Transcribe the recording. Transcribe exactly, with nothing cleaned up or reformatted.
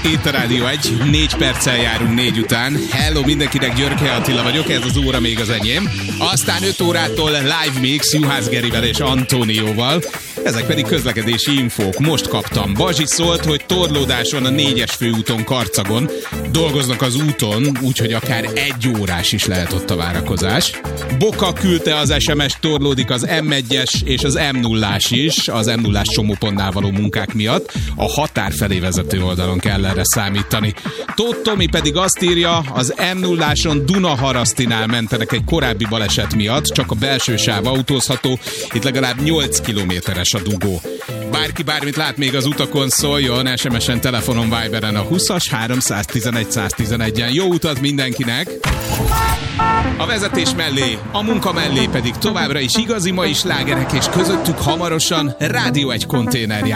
Itt a Rádió egy, négy perccel járunk négy után. Hello mindenkinek, Györke Attila vagyok, ez az óra még az enyém. Aztán öt órától live mix Juhász Gerivel és Antónióval. Ezek pedig közlekedési infók. Most kaptam. Bazsi szólt, hogy torlódáson a négyes főúton Karcagon dolgoznak az úton, úgyhogy akár egy órás is lehet ott a várakozás. Boka küldte az es em es, torlódik az em egyes és az em nullás is, az em nullás csomópontnál való munkák miatt. A határ felé vezető oldalon kell erre számítani. Tóth Tomi pedig azt írja, az em nulláson Dunaharasztinál mentenek egy korábbi baleset miatt, csak a belső sáv autózható, itt legalább nyolc kilométeres a dugó. Bárki bármit lát még az utakon, szóljon, es em es-en, telefonon, Viberen a húszas háromszáztizenegy száztizenegyen. Jó utat mindenkinek! A vezetés mellé, a munka mellé pedig továbbra is igazi mai slágerek, és közöttük hamarosan Rádió egy konténerjár.